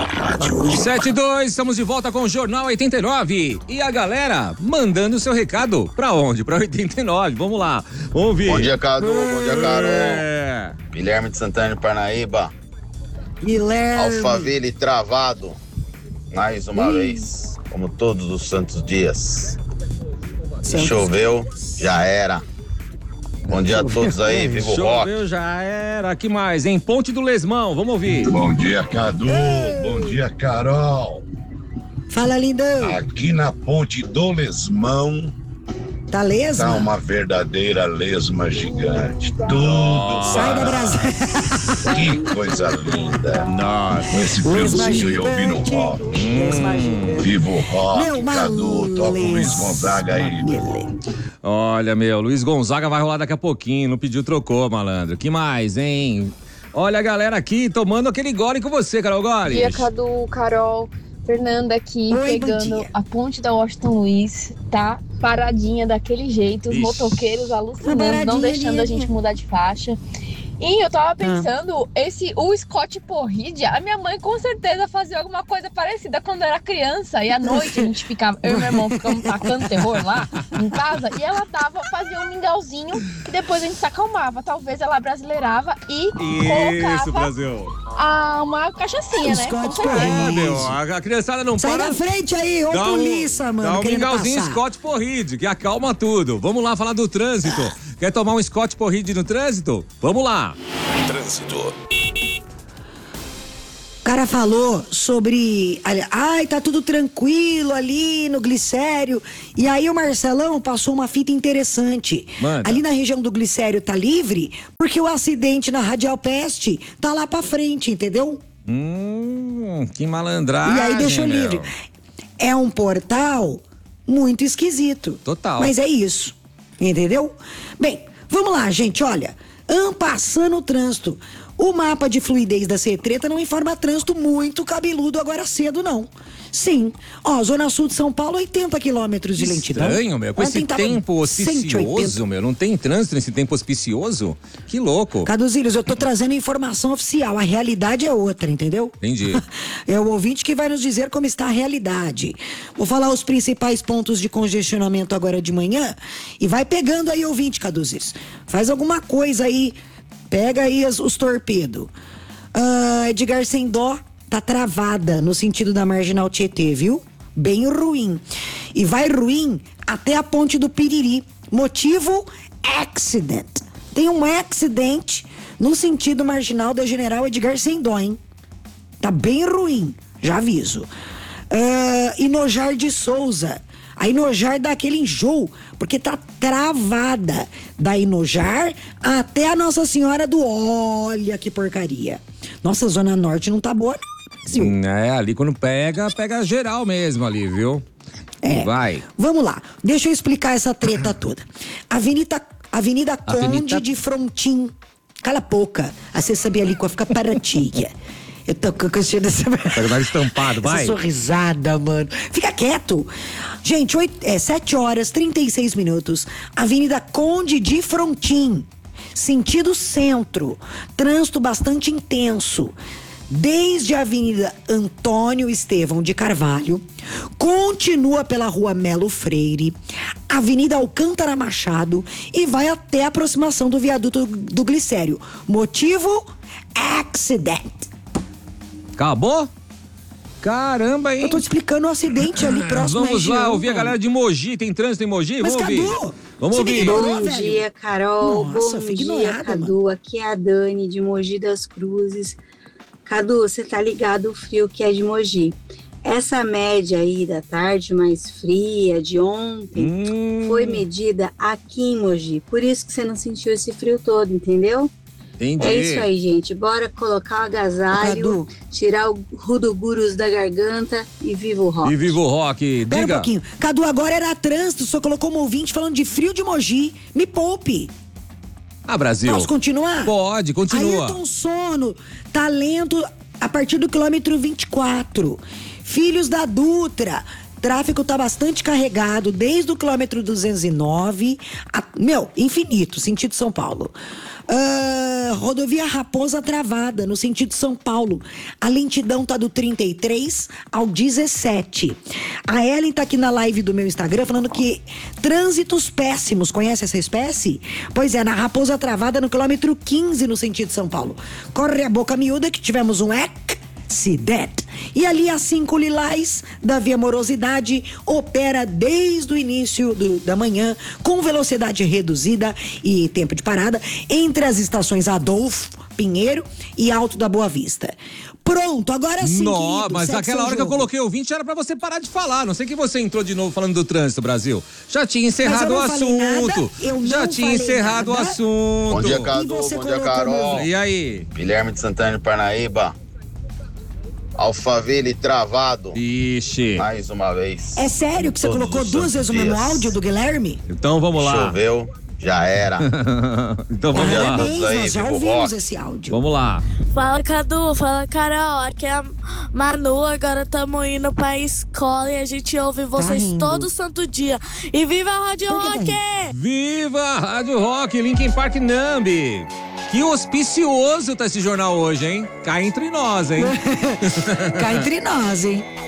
rádio. 7-2, estamos de volta com o Jornal 89. E a galera mandando seu recado. Pra onde? Pra 89. Vamos lá. Vamos ouvir. Bom dia, Cadu. Bom dia, Carol. Guilherme de Santana de Parnaíba. Guilherme. Alphaville travado. Mais uma vez. Como todos os santos dias. Se choveu, já era. Bom dia a todos aí, vivo o rock. Choveu, já era. Que mais, hein? Ponte do Lesmão, vamos ouvir. Bom dia, Cadu. Bom dia, Carol. Fala, lindão. Aqui na ponte do Lesmão Tá lesma? tá uma verdadeira lesma gigante. Tudo Sai da Brasília. Que coisa linda. Nossa. Com esse friozinho e ouvindo rock. Vivo o rock, Meu, uma Cadu. Toca o Luiz Gonzaga aí. Olha, meu, Luiz Gonzaga vai rolar daqui a pouquinho. Não pediu, trocou, malandro. Que mais, hein? Olha a galera aqui tomando aquele gole com você, Carol Gole. Bom dia, Cadu, Carol, Fernanda aqui. Oi, bom pegando dia. a ponte da Washington Luiz, tá paradinha daquele jeito, os Ixi. motoqueiros alucinando, Paradinha não deixando a ali. gente mudar de faixa. E eu tava pensando, o Scott Porridia, a minha mãe com certeza fazia alguma coisa parecida quando eu era criança. E à noite a gente ficava, eu e meu irmão ficamos tacando terror lá em casa. E ela fazia um mingauzinho e depois a gente se acalmava. Talvez ela brasileirava e Isso, colocava Brasil. uma cachaçinha, né? Com Scott certeza. É, meu, a criançada não Sai para. da frente aí, ô polícia, mano. Dá um querendo mingauzinho passar. Scott Porride, que acalma tudo. Vamos lá falar do trânsito. Quer tomar um Scott Porride no trânsito? Vamos lá. Trânsito. O cara falou sobre, ai, tá tudo tranquilo ali no Glicério. E aí o Marcelão passou uma fita interessante. Manda. Ali na região do Glicério tá livre, porque o acidente na Radial Peste tá lá pra frente, entendeu? Que malandragem. E aí deixou meu. livre. É um portal muito esquisito. Total. Mas é isso, entendeu? Bem, vamos lá, gente, olha. Passando o trânsito. O mapa de fluidez da Cetreta não informa trânsito muito cabeludo agora cedo, não. Sim. Ó, Zona Sul de São Paulo, 80 quilômetros de lentidão. Estranho, meu. Com Ontem esse tava tempo 180. auspicioso, meu. Não tem trânsito nesse tempo auspicioso? Que louco. Caduzílios, eu tô trazendo informação oficial. A realidade é outra, entendeu? Entendi. É o ouvinte que vai nos dizer como está a realidade. Vou falar os principais pontos de congestionamento agora de manhã e vai pegando aí, ouvinte, Caduzílios. Faz alguma coisa aí. Pega aí os torpedos. Edgar Sem Dó tá travada no sentido da Marginal Tietê, viu? Bem ruim. E vai ruim até a ponte do Piriri. Motivo? Accident. Tem um acidente no sentido marginal da General Edgar Sem Dó, hein? Tá bem ruim, já aviso. Inojar de Souza. A Inojar dá aquele enjoo, porque tá travada. Da Inojar até a Nossa Senhora do Olha que porcaria. Nossa, Zona Norte não tá boa, não, Brasil. É, ali quando pega geral mesmo ali, viu? Vai. Vamos lá, deixa eu explicar essa treta toda. Avenida Conde de Frontin. Cala a boca. Você sabia ali que vai ficar paratia. Eu tô com esse dessa... Pega mais estampado, vai. Essa sorrisada, mano. Fica quieto. Gente, 7 horas, 36 minutos. Avenida Conde de Frontin. Sentido centro. Trânsito bastante intenso. Desde a Avenida Antônio Estevão de Carvalho, continua pela Rua Melo Freire, Avenida Alcântara Machado e vai até a aproximação do viaduto do Glicério. Motivo? Acident. Acabou? Caramba, hein? Eu tô te explicando o acidente ali próximo à Vamos lá região, ouvir a mano. galera de Mogi. Tem trânsito em Mogi? Mas, Vamos ouvir. Cadu, Vamos você me ouvir. ignorou, Bom velho? dia, Carol. Nossa, Bom fui dia, ignorada, Cadu. Aqui é a Dani, de Mogi das Cruzes. Cadu, você tá ligado o frio que é de Mogi. Essa média aí da tarde mais fria de ontem foi medida aqui em Mogi. Por isso que você não sentiu esse frio todo, entendeu? Entendi. É isso aí, gente. Bora colocar o agasalho, Cadu. tirar o rudogurus da garganta e viva o rock. E viva o rock. Pera um Diga. pouquinho. Cadu, agora era trânsito, só colocou um ouvinte falando de frio de Mogi. Me poupe. Brasil. Posso continuar? Pode, continua. Ayrton Sono, talento a partir do quilômetro 24. Filhos da Dutra, Tráfego tá bastante carregado desde o quilômetro 209, infinito, sentido São Paulo. Rodovia Raposa travada, no sentido São Paulo. A lentidão tá do 33 ao 17. A Ellen tá aqui na live do meu Instagram falando que trânsitos péssimos. Conhece essa espécie? Pois é, na Raposa travada no quilômetro 15, no sentido São Paulo. Corre a boca miúda que tivemos um acidente. E ali a 5 Lilás da Via Morosidade opera desde o início da manhã com velocidade reduzida e tempo de parada entre as estações Adolfo Pinheiro e Alto da Boa Vista. Pronto, agora sim. Não, mas aquela hora que eu coloquei ouvinte era pra você parar de falar. Não sei que você entrou de novo falando do trânsito, Brasil. Já tinha encerrado o assunto. Já tinha encerrado o assunto. Bom dia, Cadu. Bom dia, Carol. E aí? Guilherme de Santana de Parnaíba. Alphaville travado. Ixi. Mais uma vez. É sério que você Todos colocou os 2 vezes o mesmo dias. áudio do Guilherme? Então vamos lá. Choveu, já era. Então vamos dia lá. a todos aí, Nós já vivo ouvimos rock. esse áudio. Vamos lá. Fala, Cadu, fala, Carol, aqui é a Manu, agora estamos indo pra escola e a gente ouve vocês rindo. todo santo dia. E viva a Rádio Por que Rock! Viva a Rádio Rock, Linkin Park Nambi. Que auspicioso tá esse jornal hoje, hein? Cá entre nós, hein? Cá entre nós, hein?